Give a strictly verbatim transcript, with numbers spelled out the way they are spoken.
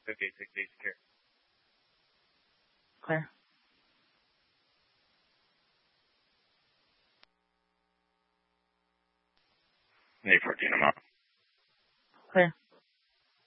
Okay, six eight secure. Clear. eight fourteen, I'm out. Clear.